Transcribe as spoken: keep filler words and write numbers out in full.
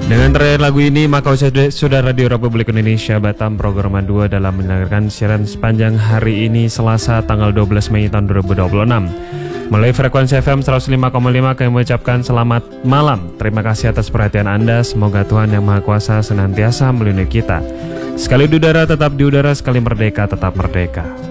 Dengan terakhir lagu ini, maka sudah, sudah Radio Republik Indonesia Batam Program dua dalam mendengarkan siaran sepanjang hari ini Selasa tanggal dua belas Mei tahun dua ribu dua puluh enam. Melalui frekuensi F M seratus lima koma lima kami mengucapkan selamat malam. Terima kasih atas perhatian Anda. Semoga Tuhan Yang Maha Kuasa senantiasa melindungi kita. Sekali di udara tetap di udara, sekali merdeka tetap merdeka.